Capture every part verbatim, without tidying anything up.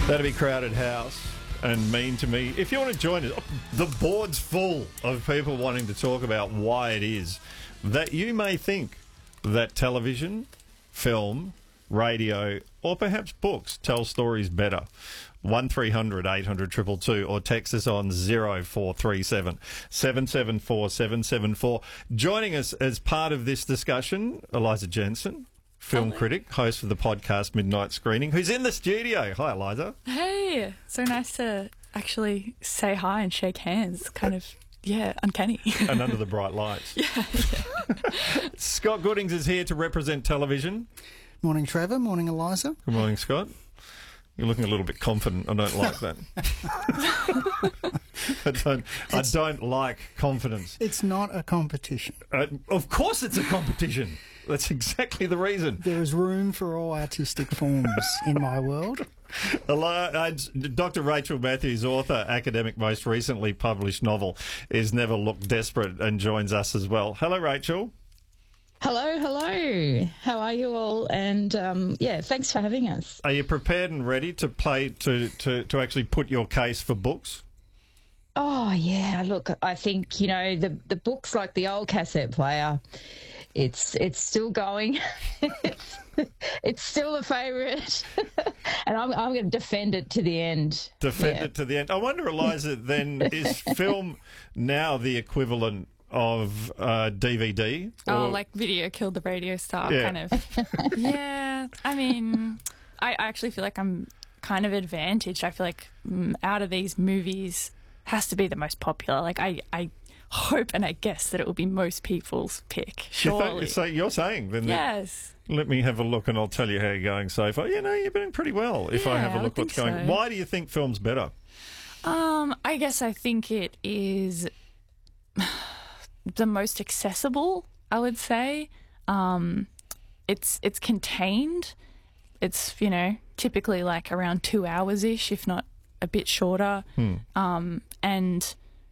That'd be Crowded House and Mean to Me. If you want to join us, the board's full of people wanting to talk about why it is that you may think that television, film, radio, or perhaps books tell stories better. one three hundred eight hundred two two two or text us on zero four three seven seven seven four seven seven four. Joining us as part of this discussion, Eliza Jensen, film Hello. critic, host of the podcast Midnight Screening, who's in the studio. Hi, Eliza. Hey, so nice to actually say hi and shake hands. Kind of, yeah, uncanny. And under the bright lights. yeah, yeah. Scott Goodings is here to represent television. Morning, Trevor. Morning, Eliza. Good morning, Scott. You're looking a little bit confident. I don't like that. I don't. I don't like confidence. It's not a competition. Uh, of course, it's a competition. That's exactly the reason. There is room for all artistic forms in my world. Hello, uh, Doctor Rachel Matthews, author, academic, most recently published novel is Never Look Desperate, and joins us as well. Hello, Rachel. Hello, hello. How are you all? And um, yeah, thanks for having us. Are you prepared and ready to play to, to, to actually put your case for books? Oh yeah, look, I think you know the the books like the old cassette player. It's it's still going. it's, it's still a favourite, and I'm I'm going to defend it to the end. Defend yeah. it to the end. I wonder, Eliza, then is film now the equivalent of uh, D V D? Oh, Or- like video killed the radio star, Yeah. kind of. Yeah, I mean, I I actually feel like I'm kind of advantaged. I feel like mm, out of these movies, has to be the most popular. Like, I, I hope and I guess that it will be most people's pick, You think- surely. so you're saying then? that- Yes. Let me have a look and I'll tell you how you're going so far. You know, you're doing pretty well if I Yeah, have a I look would what's think going. so. Why do you think film's better? Um, I guess I think it is the most accessible, I would say. Um, it's it's contained. It's, you know, typically like around two hours-ish, if not a bit shorter. Hmm. Um, and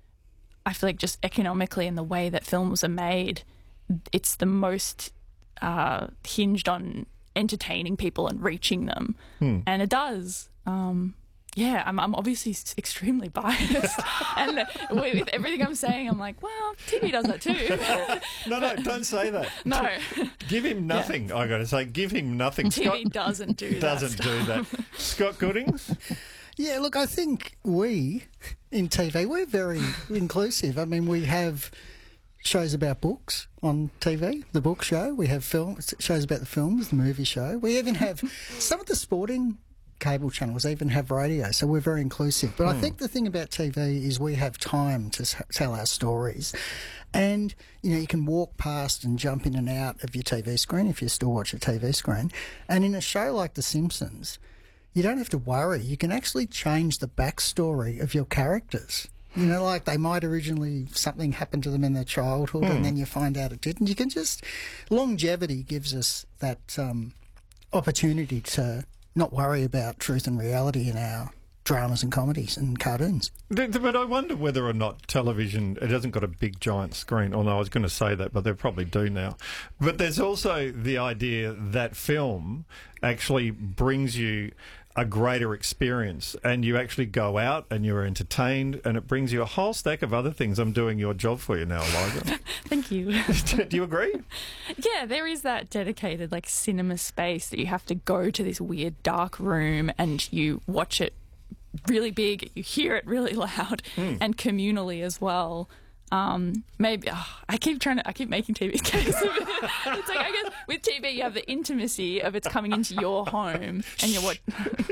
I feel like just economically in the way that films are made, it's the most uh, hinged on entertaining people and reaching them. Hmm. And it does. Um, yeah, I'm, I'm obviously s- extremely biased. and uh, with, with everything I'm saying, I'm like, well, T V does that too. No, no, don't say that. no, Give him nothing, I got to say. Give him nothing. T V doesn't do that. doesn't do that. Scott Goodings? Yeah, look, I think we in T V, we're very inclusive. I mean, we have shows about books on T V, the book show. We have film shows about the films, the movie show. We even have some of the sporting cable channels even have radio, so we're very inclusive. But I think the thing about T V is we have time to s- tell our stories. And, you know, you can walk past and jump in and out of your T V screen if you still watch a T V screen. And in a show like The Simpsons, you don't have to worry. You can actually change the backstory of your characters. You know, like they might originally, something happened to them in their childhood and then you find out it didn't. You can just, longevity gives us that um, opportunity to not worry about truth and reality in our dramas and comedies and cartoons. But but I wonder whether or not television, it hasn't got a big giant screen. Oh, no, I was going to say that, but they probably do now. But there's also the idea that film actually brings you a greater experience and you actually go out and you're entertained and it brings you a whole stack of other things. I'm doing your job for you now, Eliza. Thank you. Do you agree? Yeah, there is that dedicated like cinema space that you have to go to this weird dark room and you watch it really big, you hear it really loud and communally as well. Um, maybe oh, I keep trying to. I keep making T V case of it. It's like I guess with T V you have the intimacy of it's coming into your home and you're what.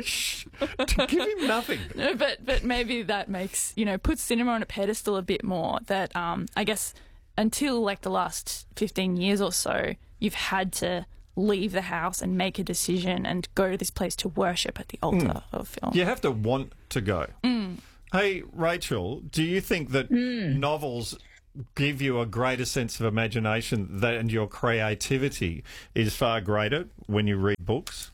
Give him nothing. No, but but maybe that makes you know puts cinema on a pedestal a bit more. That um, I guess until like the last fifteen years or so, you've had to leave the house and make a decision and go to this place to worship at the altar of film. You have to want to go. Hey, Rachel, do you think that novels give you a greater sense of imagination that, and your creativity is far greater when you read books?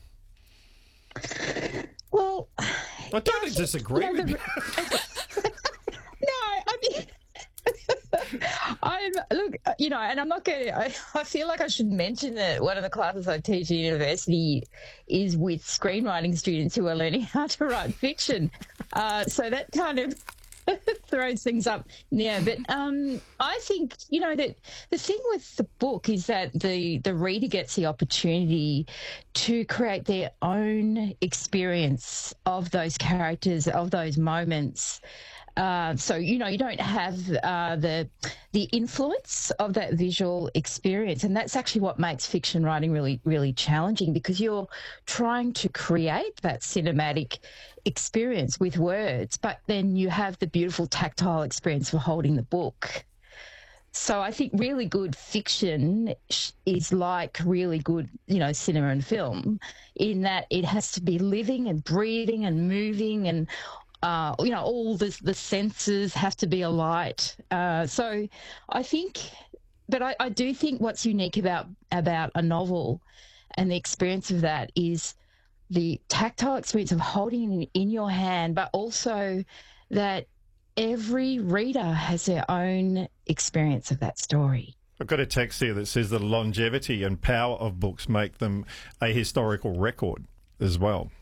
Well, I don't disagree you know, with you. the- no, I mean, I'm look. you know, and I'm not going to, I, I feel like I should mention that one of the classes I teach at university is with screenwriting students who are learning how to write fiction. Uh, so that kind of throws things up. Yeah, but um, I think, you know, that the thing with the book is that the, the reader gets the opportunity to create their own experience of those characters, of those moments. Uh, so, you know, you don't have uh, the the influence of that visual experience. And that's actually what makes fiction writing really, really challenging, because you're trying to create that cinematic experience with words, but then you have the beautiful tactile experience for holding the book. So I think really good fiction is like really good, you know, cinema and film, in that it has to be living and breathing and moving, and Uh, you know, all the, the senses have to be alight. Uh, so I think, but I, I do think what's unique about, about a novel and the experience of that is the tactile experience of holding it in your hand, but also that every reader has their own experience of that story. I've got a text here that says the longevity and power of books make them a historical record as well.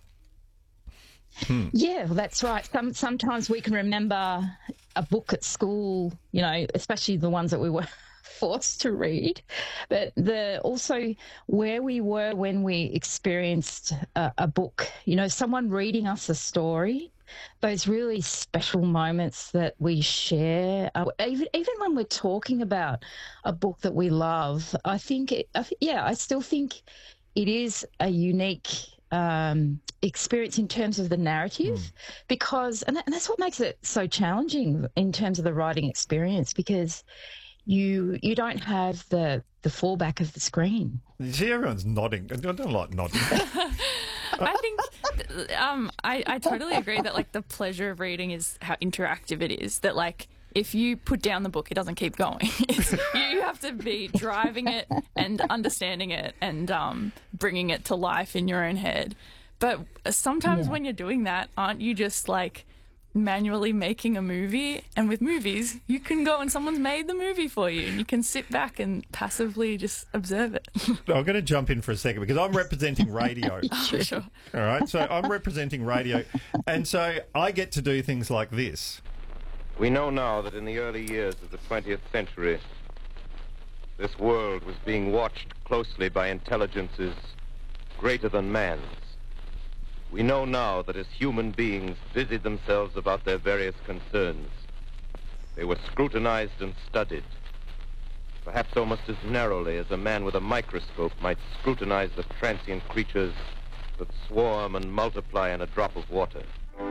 Hmm. Yeah, well, that's right. Some, sometimes we can remember a book at school, you know, especially the ones that we were forced to read, but the also where we were when we experienced a, a book, you know, someone reading us a story, those really special moments that we share, uh, even even when we're talking about a book that we love. I think, it, I, yeah, I still think it is a unique Um, experience in terms of the narrative, mm. because, and, that, and that's what makes it so challenging in terms of the writing experience, because you you don't have the the fallback of the screen. You see, everyone's nodding. I don't like nodding. I think um, I, I totally agree that, like, the pleasure of reading is how interactive it is. That, like, if you put down the book, it doesn't keep going. It's, you have to be driving it and understanding it and um, bringing it to life in your own head. But sometimes yeah. when you're doing that, aren't you just, like, manually making a movie? And with movies, you can go and someone's made the movie for you, and you can sit back and passively just observe it. I'm going to jump in for a second because I'm representing radio. Sure, sure. All right, so I'm representing radio, and so I get to do things like this. We know now that in the early years of the twentieth century, this world was being watched closely by intelligences greater than man's. We know now that as human beings busied themselves about their various concerns, they were scrutinized and studied, perhaps almost as narrowly as a man with a microscope might scrutinize the transient creatures that swarm and multiply in a drop of water.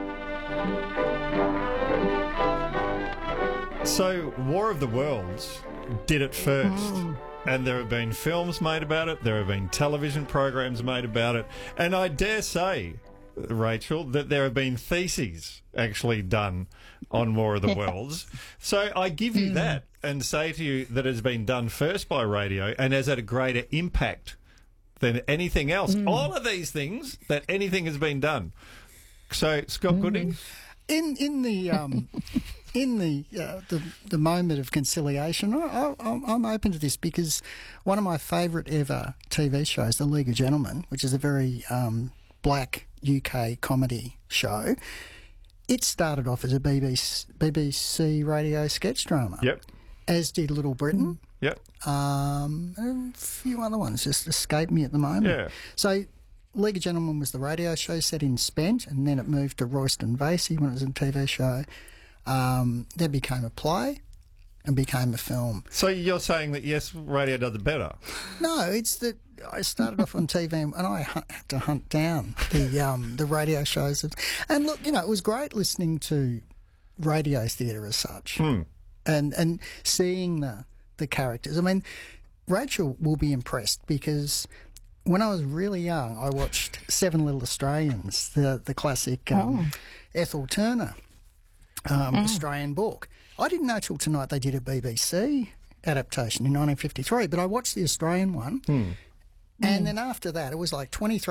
So, War of the Worlds did it first. Mm. And there have been films made about it, there have been television programs made about it, and I dare say, Rachel, that there have been theses actually done on War of the Worlds. So I give you mm. that and say to you that it has been done first by radio and has had a greater impact than anything else. Mm. All of these things, that anything has been done. So, Scott mm. Gooding? In, in the... Um... In the, uh, the the moment of conciliation, I, I, I'm open to this, because one of my favourite ever T V shows, The League of Gentlemen, which is a very um, black U K comedy show, it started off as a B B C, B B C radio sketch drama. Yep. As did Little Britain. Yep. Um, and a few other ones just escape me at the moment. Yeah. So League of Gentlemen was the radio show set in Spent, and then it moved to Royston Vasey when it was a T V show. Um, then became a play and became a film. So you're saying that, yes, radio does it better? No, it's that I started off on T V and I had to hunt down the um, the radio shows. And look, you know, it was great listening to radio theatre as such, hmm. and and seeing the, the characters. I mean, Rachel will be impressed, because when I was really young, I watched Seven Little Australians, the, the classic um, oh. Ethel Turner. Um, mm. Australian book. I didn't know till tonight they did a B B C adaptation in nineteen fifty-three, but I watched the Australian one, mm. and mm. then after that it was like twenty-three